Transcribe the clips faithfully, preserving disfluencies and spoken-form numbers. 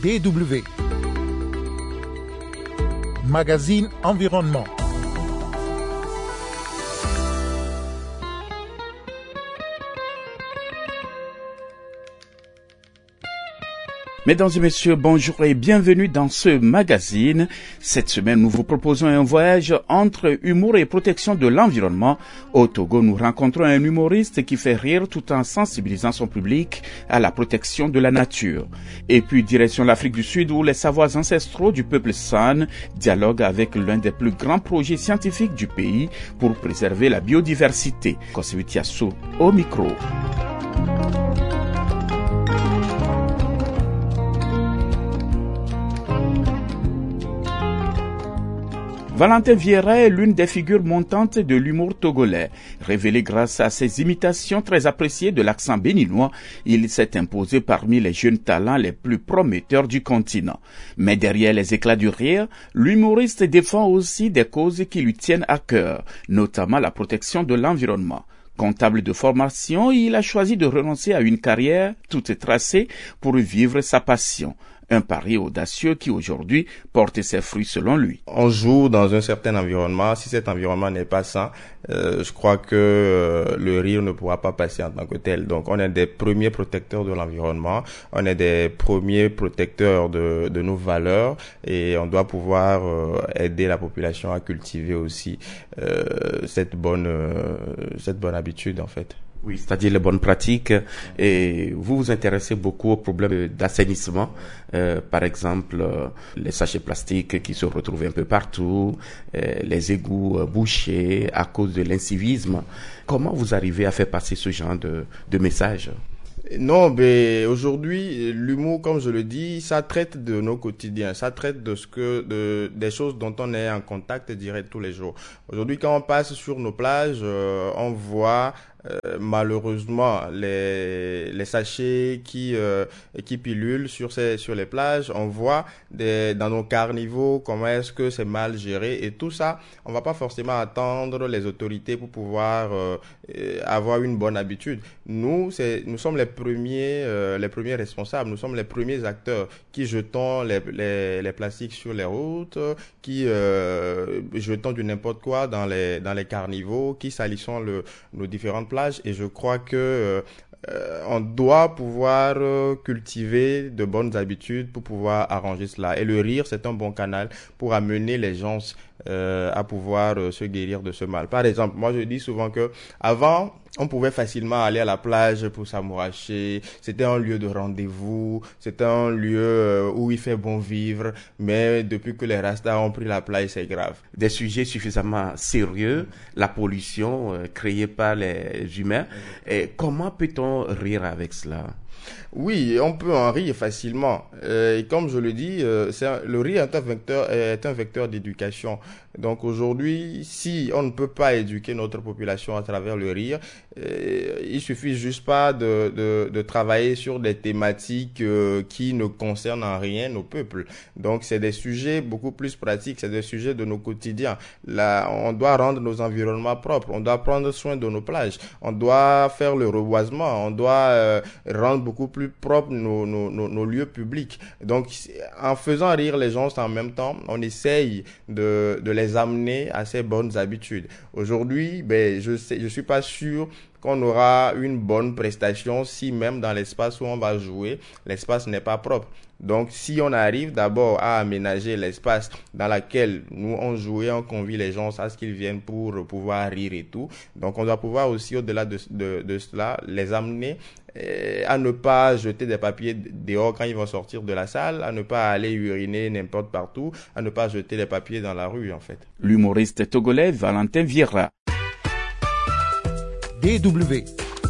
D W. Magazine Environnement. Mesdames et messieurs, bonjour et bienvenue dans ce magazine. Cette semaine, nous vous proposons un voyage entre humour et protection de l'environnement. Au Togo, nous rencontrons un humoriste qui fait rire tout en sensibilisant son public à la protection de la nature. Et puis, direction l'Afrique du Sud où les savoirs ancestraux du peuple San dialoguent avec l'un des plus grands projets scientifiques du pays pour préserver la biodiversité. Kosewiti Yassou au micro. Valentin Vieira est l'une des figures montantes de l'humour togolais. Révélé grâce à ses imitations très appréciées de l'accent béninois, il s'est imposé parmi les jeunes talents les plus prometteurs du continent. Mais derrière les éclats du rire, l'humoriste défend aussi des causes qui lui tiennent à cœur, notamment la protection de l'environnement. Comptable de formation, il a choisi de renoncer à une carrière toute tracée pour vivre sa passion. Un pari audacieux qui aujourd'hui porte ses fruits selon lui. On joue dans un certain environnement. Si cet environnement n'est pas sain, euh, je crois que euh, le rire ne pourra pas passer en tant que tel. Donc on est des premiers protecteurs de l'environnement, on est des premiers protecteurs de, de nos valeurs et on doit pouvoir euh, aider la population à cultiver aussi euh, cette bonne euh, cette bonne habitude en fait. Oui, c'est-à-dire les bonnes pratiques. Et vous vous intéressez beaucoup aux problèmes d'assainissement, euh, par exemple euh, les sachets plastiques qui se retrouvent un peu partout, euh, les égouts euh, bouchés à cause de l'incivisme. Comment vous arrivez à faire passer ce genre de, de message? Non, mais aujourd'hui, l'humour, comme je le dis, ça traite de nos quotidiens, ça traite de ce que, de, des choses dont on est en contact direct tous les jours. Aujourd'hui, quand on passe sur nos plages, euh, on voit Euh, malheureusement les les sachets qui euh, qui pilulent sur ces sur les plages. On voit des, dans nos carnivaux comment est-ce que c'est mal géré et tout ça. On va pas forcément attendre les autorités pour pouvoir euh, avoir une bonne habitude. Nous c'est nous sommes les premiers euh, les premiers responsables. Nous sommes les premiers acteurs qui jetons les les les plastiques sur les routes, qui euh, jetons du n'importe quoi dans les dans les carnivaux, qui salissons le nos différentes plages. Et je crois que euh, euh, on doit pouvoir euh, cultiver de bonnes habitudes pour pouvoir arranger cela. Et le rire, c'est un bon canal pour amener les gens euh, à pouvoir euh, se guérir de ce mal. Par exemple, moi je dis souvent que avant on pouvait facilement aller à la plage pour s'amouracher. C'était un lieu de rendez-vous. C'était un lieu euh, où il fait bon vivre. Mais depuis que les Rastas ont pris la plage, c'est grave. Des sujets suffisamment sérieux, la pollution euh, créée par les humains. Et comment peut-on rire avec cela? Oui, on peut en rire facilement. Euh, et comme je le dis, euh, c'est un, le rire est un vecteur, est un vecteur d'éducation. Donc aujourd'hui, si on ne peut pas éduquer notre population à travers le rire, euh, il suffit juste pas de, de, de travailler sur des thématiques euh, qui ne concernent en rien nos peuples. Donc c'est des sujets beaucoup plus pratiques, c'est des sujets de nos quotidiens. Là, on doit rendre nos environnements propres, on doit prendre soin de nos plages, on doit faire le reboisement, on doit euh, rendre beaucoup plus propres nos, nos, nos, nos lieux publics. Donc en faisant rire les gens en même temps, on essaye de, de les amener à ces bonnes habitudes. Aujourd'hui, ben, je sais, je suis pas sûr qu'on aura une bonne prestation si même dans l'espace où on va jouer, l'espace n'est pas propre. Donc, si on arrive d'abord à aménager l'espace dans lequel nous on jouait, on convie les gens à ce qu'ils viennent pour pouvoir rire et tout. Donc, on doit pouvoir aussi, au-delà de, de, de cela, les amener euh, à ne pas jeter des papiers dehors quand ils vont sortir de la salle, à ne pas aller uriner n'importe partout, à ne pas jeter les papiers dans la rue, en fait. L'humoriste togolais Valentin Vieira. D W.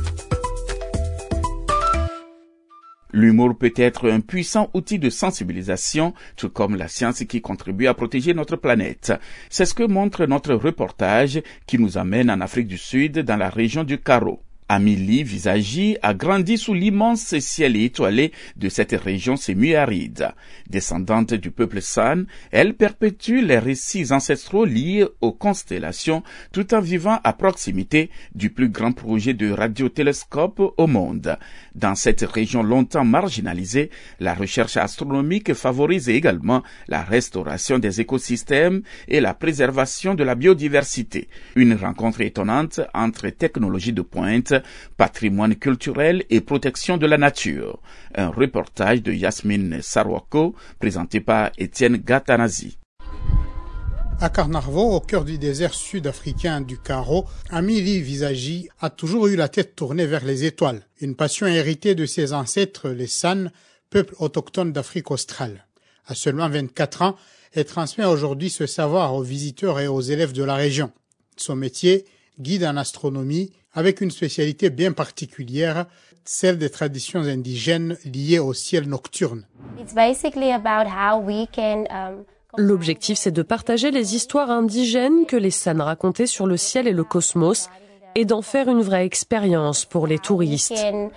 L'humour peut être un puissant outil de sensibilisation, tout comme la science qui contribue à protéger notre planète. C'est ce que montre notre reportage qui nous amène en Afrique du Sud, dans la région du Karo. Amélie Visagi a grandi sous l'immense ciel étoilé de cette région semi-aride. Descendante du peuple San, elle perpétue les récits ancestraux liés aux constellations tout en vivant à proximité du plus grand projet de radiotélescope au monde. Dans cette région longtemps marginalisée, la recherche astronomique favorise également la restauration des écosystèmes et la préservation de la biodiversité. Une rencontre étonnante entre technologie de pointe, patrimoine culturel et protection de la nature. Un reportage de Yasmine Sarwako, présenté par Étienne Gatanazi. À Carnarvon, au cœur du désert sud-africain du Karoo, Amélie Visagi a toujours eu la tête tournée vers les étoiles, une passion héritée de ses ancêtres, les San, peuple autochtone d'Afrique australe. À seulement vingt-quatre ans, elle transmet aujourd'hui ce savoir aux visiteurs et aux élèves de la région. Son métier, guide en astronomie, avec une spécialité bien particulière, celle des traditions indigènes liées au ciel nocturne. L'objectif, c'est de partager les histoires indigènes que les San racontaient sur le ciel et le cosmos et d'en faire une vraie expérience pour les touristes.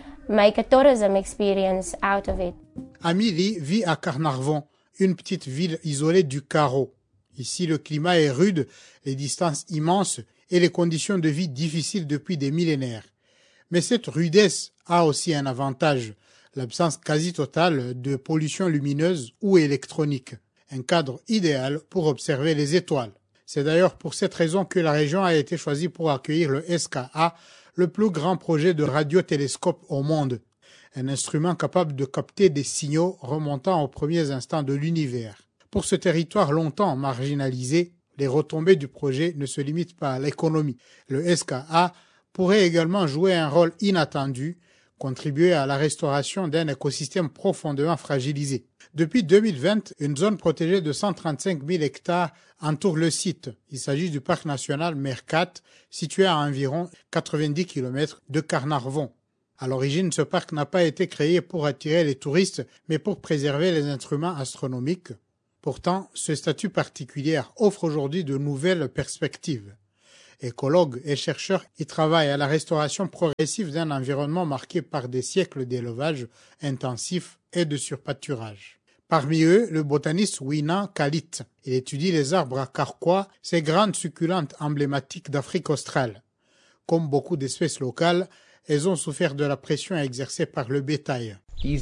Amélie vit à Carnarvon, une petite ville isolée du Karoo. Ici, le climat est rude, les distances immenses et les conditions de vie difficiles depuis des millénaires. Mais cette rudesse a aussi un avantage, l'absence quasi totale de pollution lumineuse ou électronique, un cadre idéal pour observer les étoiles. C'est d'ailleurs pour cette raison que la région a été choisie pour accueillir le S K A, le plus grand projet de radiotélescope au monde, un instrument capable de capter des signaux remontant aux premiers instants de l'univers. Pour ce territoire longtemps marginalisé, les retombées du projet ne se limitent pas à l'économie. Le S K A pourrait également jouer un rôle inattendu, contribuer à la restauration d'un écosystème profondément fragilisé. Depuis deux mille vingt, une zone protégée de cent trente-cinq mille hectares entoure le site. Il s'agit du parc national Mercat, situé à environ quatre-vingt-dix kilomètres de Carnarvon. À l'origine, ce parc n'a pas été créé pour attirer les touristes, mais pour préserver les instruments astronomiques. Pourtant, ce statut particulier offre aujourd'hui de nouvelles perspectives. Écologues et chercheurs y travaillent à la restauration progressive d'un environnement marqué par des siècles d'élevage intensif et de surpâturage. Parmi eux, le botaniste Winnan Kalit. Il étudie les arbres à carquois, ces grandes succulentes emblématiques d'Afrique australe. Comme beaucoup d'espèces locales, elles ont souffert de la pression exercée par le bétail.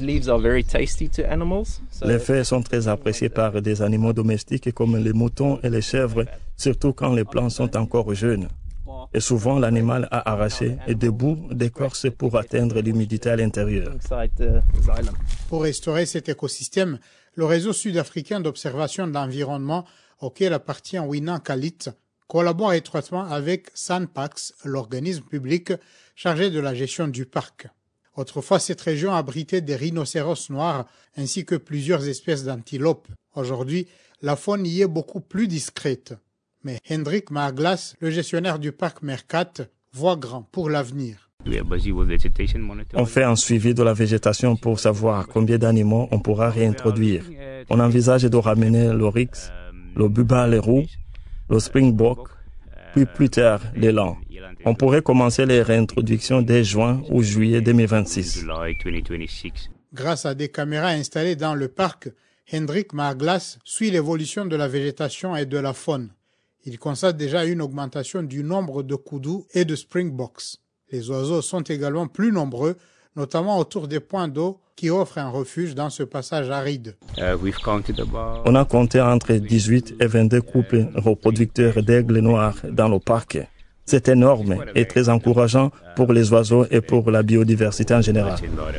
Les feuilles sont très appréciées par des animaux domestiques comme les moutons et les chèvres, surtout quand les plants sont encore jeunes. Et souvent, l'animal a arraché et debout d'écorce pour atteindre l'humidité à l'intérieur. Pour restaurer cet écosystème, le réseau sud-africain d'observation de l'environnement, auquel appartient Winnan Kalit, collabore étroitement avec SANPAX, l'organisme public chargé de la gestion du parc. Autrefois, cette région abritait des rhinocéros noirs ainsi que plusieurs espèces d'antilopes. Aujourd'hui, la faune y est beaucoup plus discrète. Mais Hendrik Maaglas, le gestionnaire du parc Mercat, voit grand pour l'avenir. On fait un suivi de la végétation pour savoir combien d'animaux on pourra réintroduire. On envisage de ramener l'oryx, le bubale roux, le springbok, puis plus tard l'élan. On pourrait commencer les réintroductions dès juin ou juillet deux mille vingt-six. Grâce à des caméras installées dans le parc, Hendrik Maaglas suit l'évolution de la végétation et de la faune. Il constate déjà une augmentation du nombre de koudous et de springboks. Les oiseaux sont également plus nombreux, notamment autour des points d'eau qui offrent un refuge dans ce passage aride. On a compté entre dix-huit et vingt-deux couples reproducteurs d'aigles noirs dans le parc. C'est énorme et très encourageant pour les oiseaux et pour la biodiversité en général.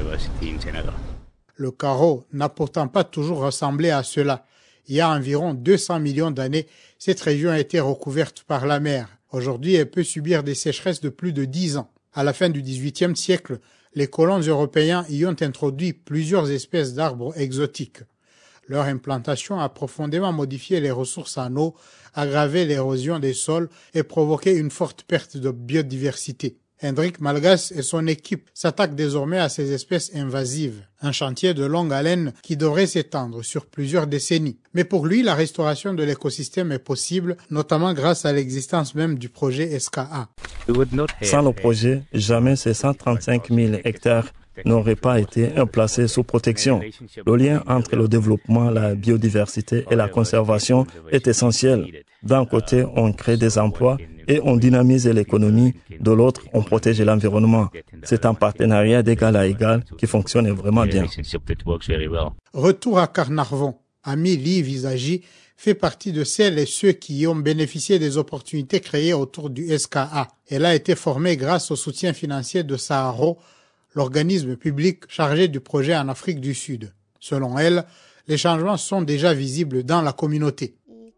Le Karoo n'a pourtant pas toujours ressemblé à cela. Il y a environ deux cents millions d'années, cette région a été recouverte par la mer. Aujourd'hui, elle peut subir des sécheresses de plus de dix ans. À la fin du dix-huitième siècle, les colons européens y ont introduit plusieurs espèces d'arbres exotiques. Leur implantation a profondément modifié les ressources en eau, aggravé l'érosion des sols et provoqué une forte perte de biodiversité. Hendrik Malgas et son équipe s'attaquent désormais à ces espèces invasives, un chantier de longue haleine qui devrait s'étendre sur plusieurs décennies. Mais pour lui, la restauration de l'écosystème est possible, notamment grâce à l'existence même du projet S K A. Sans le projet, jamais ces cent trente-cinq mille hectares n'auraient pas été placés sous protection. Le lien entre le développement, la biodiversité et la conservation est essentiel. D'un côté, on crée des emplois et on dynamise l'économie. De l'autre, on protège l'environnement. C'est un partenariat d'égal à égal qui fonctionne vraiment bien. Retour à Carnarvon. Amélie Visagi fait partie de celles et ceux qui ont bénéficié des opportunités créées autour du S K A. Elle a été formée grâce au soutien financier de Saharo, l'organisme public chargé du projet en Afrique du Sud. Selon elle, les changements sont déjà visibles dans la communauté.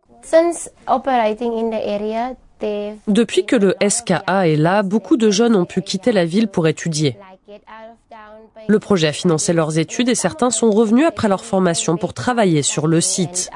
Depuis que le S K A est là, beaucoup de jeunes ont pu quitter la ville pour étudier. Le projet a financé leurs études et certains sont revenus après leur formation pour travailler sur le site.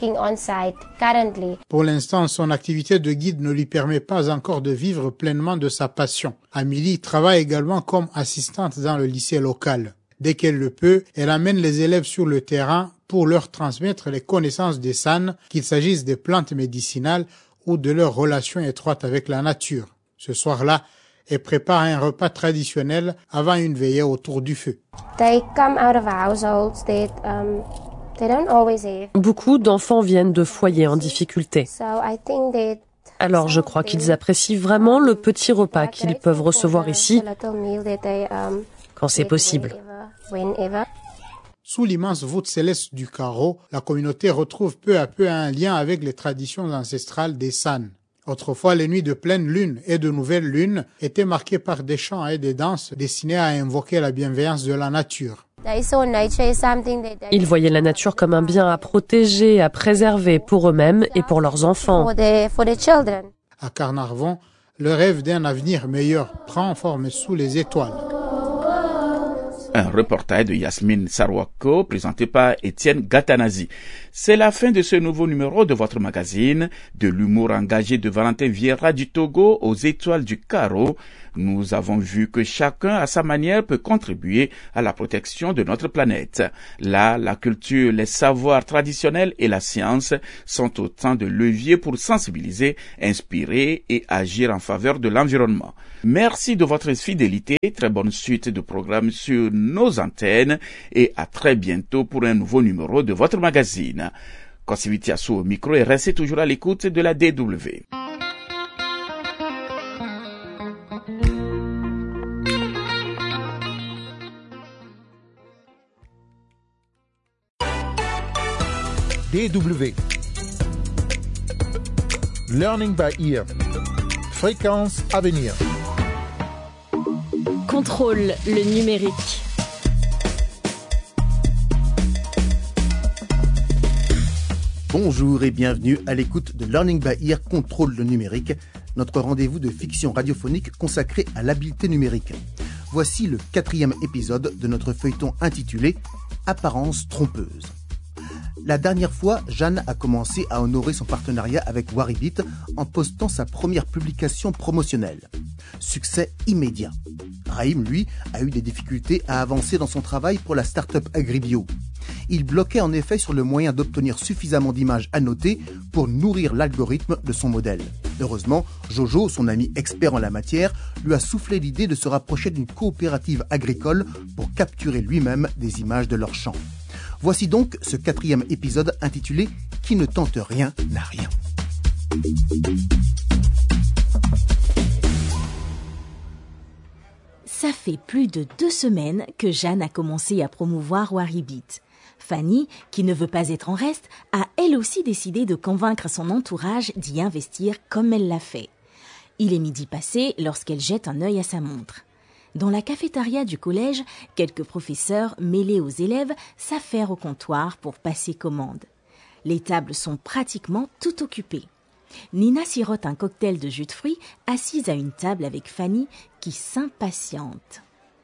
Pour l'instant, son activité de guide ne lui permet pas encore de vivre pleinement de sa passion. Amélie travaille également comme assistante dans le lycée local. Dès qu'elle le peut, elle amène les élèves sur le terrain pour leur transmettre les connaissances des San, qu'il s'agisse des plantes médicinales ou de leur relation étroite avec la nature. Ce soir-là, elle prépare un repas traditionnel avant une veillée autour du feu. Beaucoup d'enfants viennent de foyers en difficulté. Alors je crois qu'ils apprécient vraiment le petit repas qu'ils peuvent recevoir ici quand c'est possible. Sous l'immense voûte céleste du carreau, la communauté retrouve peu à peu un lien avec les traditions ancestrales des San. Autrefois, les nuits de pleine lune et de nouvelle lune étaient marquées par des chants et des danses destinés à invoquer la bienveillance de la nature. Ils voyaient la nature comme un bien à protéger, à préserver pour eux-mêmes et pour leurs enfants. À Carnarvon, le rêve d'un avenir meilleur prend forme sous les étoiles. Un reportage de Yasmine Sarwako présenté par Étienne Gatanazi. C'est la fin de ce nouveau numéro de votre magazine, de l'humour engagé de Valentin Vieira du Togo aux étoiles du carreau. Nous avons vu que chacun à sa manière peut contribuer à la protection de notre planète. Là, la culture, les savoirs traditionnels et la science sont autant de leviers pour sensibiliser, inspirer et agir en faveur de l'environnement. Merci de votre fidélité, très bonne suite de programmes sur nos antennes et à très bientôt pour un nouveau numéro de votre magazine. Kosiviti Assou au micro et restez toujours à l'écoute de la D W. D W. Learning by ear. Fréquence à venir. Contrôle le numérique. Bonjour et bienvenue à l'écoute de Learning by Ear Contrôle le numérique, notre rendez-vous de fiction radiophonique consacré à l'habileté numérique. Voici le quatrième épisode de notre feuilleton intitulé « Apparence trompeuse ». La dernière fois, Jeanne a commencé à honorer son partenariat avec Waribit en postant sa première publication promotionnelle. Succès immédiat. Raïm, lui, a eu des difficultés à avancer dans son travail pour la start-up Agribio. Il bloquait en effet sur le moyen d'obtenir suffisamment d'images annotées pour nourrir l'algorithme de son modèle. Heureusement, Jojo, son ami expert en la matière, lui a soufflé l'idée de se rapprocher d'une coopérative agricole pour capturer lui-même des images de leurs champs. Voici donc ce quatrième épisode intitulé « Qui ne tente rien n'a rien ». Ça fait plus de deux semaines que Jeanne a commencé à promouvoir Waribit. Fanny, qui ne veut pas être en reste, a elle aussi décidé de convaincre son entourage d'y investir comme elle l'a fait. Il est midi passé lorsqu'elle jette un œil à sa montre. Dans la cafétéria du collège, quelques professeurs mêlés aux élèves s'affairent au comptoir pour passer commande. Les tables sont pratiquement toutes occupées. Nina sirote un cocktail de jus de fruits, assise à une table avec Fanny qui s'impatiente.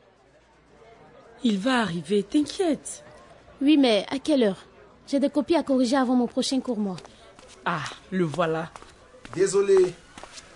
Il va arriver, t'inquiète. Oui, mais à quelle heure? J'ai des copies à corriger avant mon prochain cours, moi. Ah, le voilà. Désolé.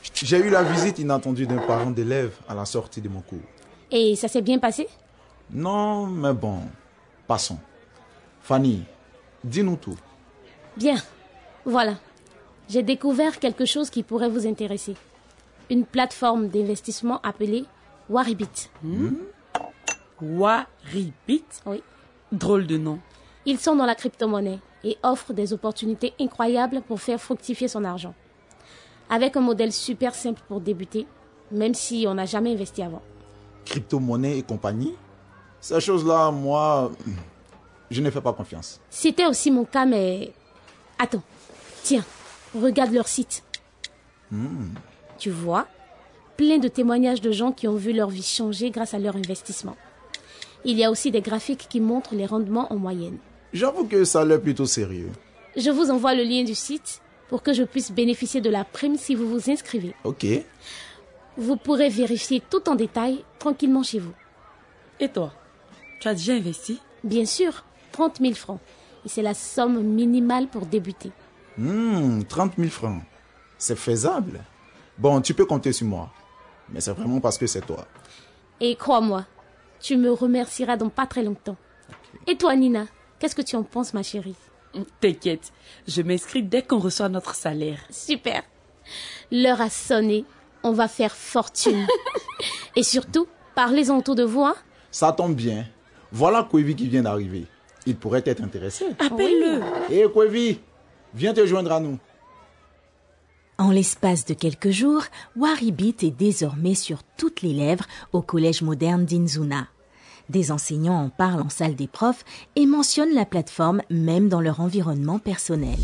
J'ai eu la visite inattendue d'un parent d'élève à la sortie de mon cours. Et ça s'est bien passé? Non, mais bon, passons. Fanny, dis-nous tout. Bien, voilà. J'ai découvert quelque chose qui pourrait vous intéresser. Une plateforme d'investissement appelée Waribit. Hmm? Waribit? Oui. Drôle de nom. Ils sont dans la crypto-monnaie et offrent des opportunités incroyables pour faire fructifier son argent. Avec un modèle super simple pour débuter, même si on n'a jamais investi avant. Crypto-monnaie et compagnie? Ces choses-là, moi, je ne fais pas confiance. C'était aussi mon cas, mais... Attends, tiens, regarde leur site. Hmm. Tu vois, plein de témoignages de gens qui ont vu leur vie changer grâce à leur investissement. Il y a aussi des graphiques qui montrent les rendements en moyenne. J'avoue que ça a l'air plutôt sérieux. Je vous envoie le lien du site pour que je puisse bénéficier de la prime si vous vous inscrivez. Ok. Vous pourrez vérifier tout en détail tranquillement chez vous. Et toi, tu as déjà investi? Bien sûr, trente mille francs. Et c'est la somme minimale pour débuter. Hmm, trente mille francs. C'est faisable. Bon, tu peux compter sur moi. Mais c'est vraiment parce que c'est toi. Et crois-moi, tu me remercieras dans pas très longtemps. Okay. Et toi, Nina, qu'est-ce que tu en penses, ma chérie? T'inquiète, je m'inscris dès qu'on reçoit notre salaire. Super. L'heure a sonné. On va faire fortune. Et surtout, parlez-en autour de vous, hein? Ça tombe bien. Voilà Kwevi qui vient d'arriver. Il pourrait être intéressé. Appelle-le. Hé, hey, Kwevi, viens te joindre à nous. En l'espace de quelques jours, Waribit est désormais sur toutes les lèvres au collège moderne d'Inzuna. Des enseignants en parlent en salle des profs et mentionnent la plateforme même dans leur environnement personnel.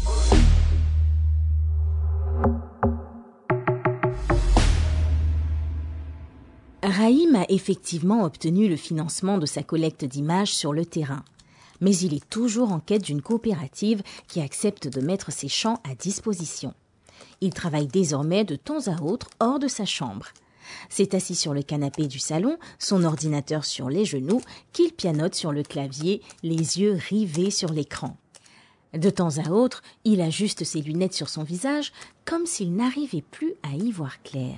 Raïm a effectivement obtenu le financement de sa collecte d'images sur le terrain. Mais il est toujours en quête d'une coopérative qui accepte de mettre ses champs à disposition. Il travaille désormais de temps à autre hors de sa chambre. C'est assis sur le canapé du salon, son ordinateur sur les genoux, qu'il pianote sur le clavier, les yeux rivés sur l'écran. De temps à autre, il ajuste ses lunettes sur son visage, comme s'il n'arrivait plus à y voir clair.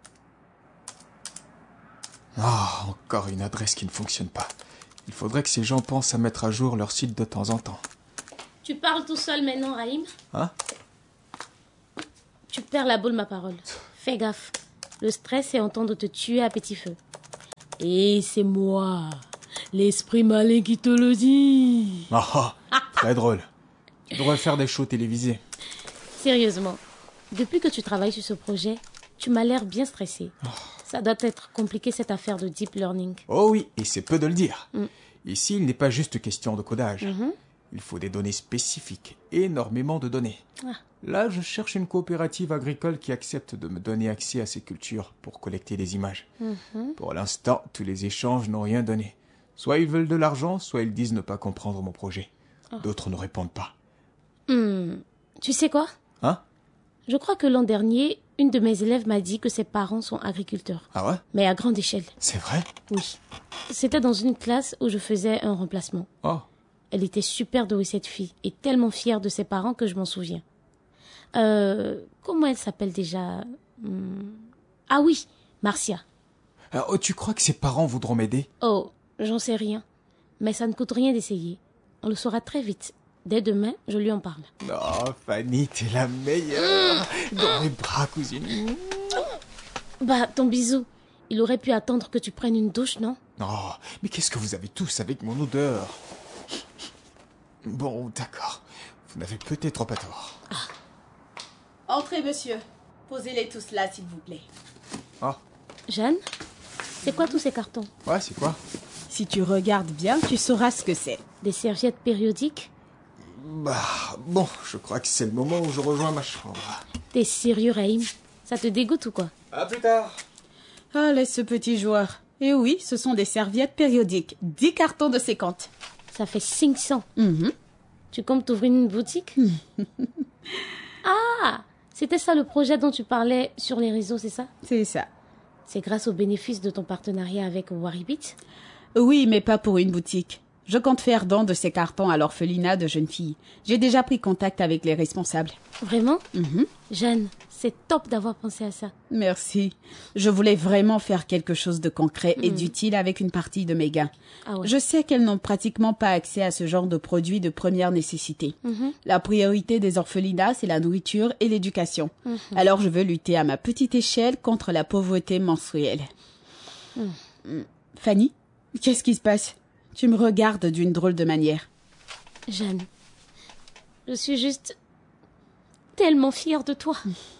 Ah, oh, encore une adresse qui ne fonctionne pas. Il faudrait que ces gens pensent à mettre à jour leur site de temps en temps. Tu parles tout seul maintenant, Raïm? Hein? Tu perds la boule, ma parole. Fais gaffe. Le stress est en train de te tuer à petit feu. Et c'est moi, l'esprit malin qui te le dit. Ah, ah, très drôle. Tu devrais faire des shows télévisés. Sérieusement, depuis que tu travailles sur ce projet, tu m'as l'air bien stressé. Oh. Ça doit être compliqué cette affaire de deep learning. Oh oui, et c'est peu de le dire. Mm. Ici, il n'est pas juste question de codage. Mm-hmm. Il faut des données spécifiques, énormément de données. Ah. Là, je cherche une coopérative agricole qui accepte de me donner accès à ces cultures pour collecter des images. Mm-hmm. Pour l'instant, tous les échanges n'ont rien donné. Soit ils veulent de l'argent, soit ils disent ne pas comprendre mon projet. Oh. D'autres ne répondent pas. Mm. Tu sais quoi? Hein? Je crois que l'an dernier, une de mes élèves m'a dit que ses parents sont agriculteurs. Ah ouais? Mais à grande échelle. C'est vrai? Oui. C'était dans une classe où je faisais un remplacement. Oh. Elle était super douée, cette fille, et tellement fière de ses parents que je m'en souviens. Euh, comment elle s'appelle déjà? hum... Ah oui, Marcia. Alors, oh, tu crois que ses parents voudront m'aider? Oh, j'en sais rien. Mais ça ne coûte rien d'essayer. On le saura très vite. Dès demain, je lui en parle. Oh, Fanny, t'es la meilleure. Mmh. Dans mes bras, cousine. Bah, ton bisou. Il aurait pu attendre que tu prennes une douche, non? Oh, mais qu'est-ce que vous avez tous avec mon odeur? Bon, d'accord. Vous n'avez peut-être pas tort. Ah. Entrez, monsieur. Posez-les tous là, s'il vous plaît. Ah. Jeanne, c'est quoi tous ces cartons? Ouais, c'est quoi? Si tu regardes bien, tu sauras ce que c'est. Des serviettes périodiques? Bah, bon, je crois que c'est le moment où je rejoins ma chambre. T'es sérieux, Raïm? Ça te dégoûte ou quoi? À plus tard. Ah, laisse ce petit joueur. Et oui, ce sont des serviettes périodiques. dix cartons de cinquante. Ça fait cinq cents. Mm-hmm. Tu comptes t'ouvrir une boutique? Ah, c'était ça le projet dont tu parlais sur les réseaux, c'est ça? C'est ça. C'est grâce aux bénéfices de ton partenariat avec Waribit? Oui, mais pas pour une boutique. Je compte faire don de ces cartons à l'orphelinat de jeunes filles. J'ai déjà pris contact avec les responsables. Vraiment? Mm-hmm. Jeanne, c'est top d'avoir pensé à ça. Merci. Je voulais vraiment faire quelque chose de concret mm. et d'utile avec une partie de mes gains. Ah ouais. Je sais qu'elles n'ont pratiquement pas accès à ce genre de produits de première nécessité. Mm-hmm. La priorité des orphelinats, c'est la nourriture et l'éducation. Mm-hmm. Alors je veux lutter à ma petite échelle contre la pauvreté menstruelle. Mm. Fanny, qu'est-ce qui se passe? Tu me regardes d'une drôle de manière. Jeanne, je suis juste tellement fière de toi.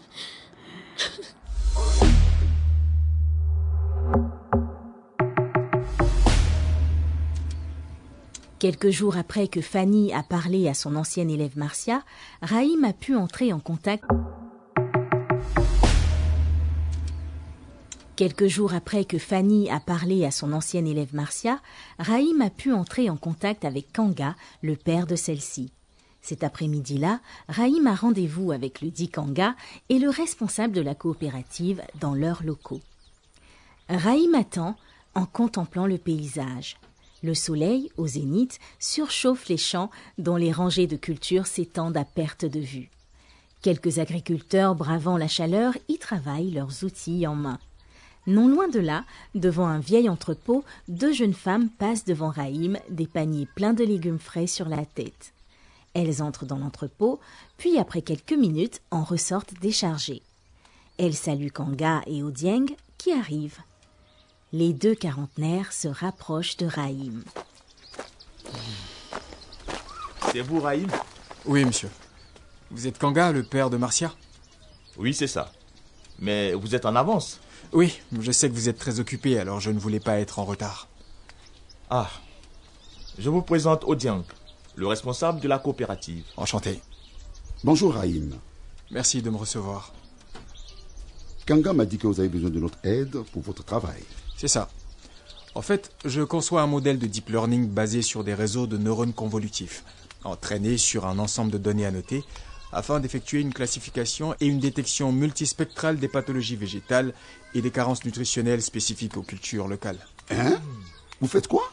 Quelques jours après que Fanny a parlé à son ancienne élève Marcia, Raïm a pu entrer en contact... Quelques jours après que Fanny a parlé à son ancienne élève Marcia, Raïm a pu entrer en contact avec Kanga, le père de celle-ci. Cet après-midi-là, Raïm a rendez-vous avec le dit Kanga et le responsable de la coopérative dans leurs locaux. Raïm attend en contemplant le paysage. Le soleil, au zénith, surchauffe les champs dont les rangées de cultures s'étendent à perte de vue. Quelques agriculteurs bravant la chaleur y travaillent leurs outils en main. Non loin de là, devant un vieil entrepôt, deux jeunes femmes passent devant Raïm, des paniers pleins de légumes frais sur la tête. Elles entrent dans l'entrepôt, puis après quelques minutes en ressortent déchargées. Elles saluent Kanga et Odieng qui arrivent. Les deux quarantenaires se rapprochent de Raïm. C'est vous, Raïm? Oui, monsieur. Vous êtes Kanga, le père de Marcia? Oui, c'est ça. Mais vous êtes en avance. Oui, je sais que vous êtes très occupé, alors je ne voulais pas être en retard. Ah, je vous présente Odieng, le responsable de la coopérative. Enchanté. Bonjour Raïm. Merci de me recevoir. Kanga m'a dit que vous avez besoin de notre aide pour votre travail. C'est ça. En fait, je conçois un modèle de deep learning basé sur des réseaux de neurones convolutifs, entraînés sur un ensemble de données annotées, afin d'effectuer une classification et une détection multispectrale des pathologies végétales et des carences nutritionnelles spécifiques aux cultures locales. Hein? Vous faites quoi?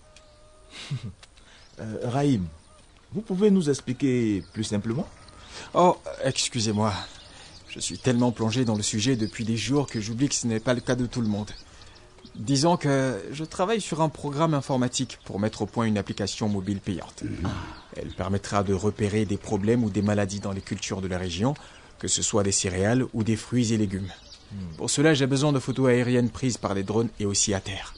euh, Raïm, vous pouvez nous expliquer plus simplement? Oh, excusez-moi. Je suis tellement plongé dans le sujet depuis des jours que j'oublie que ce n'est pas le cas de tout le monde. Disons que je travaille sur un programme informatique pour mettre au point une application mobile payante. Mmh. Elle permettra de repérer des problèmes ou des maladies dans les cultures de la région, que ce soit des céréales ou des fruits et légumes. Mmh. Pour cela, j'ai besoin de photos aériennes prises par les drones et aussi à terre.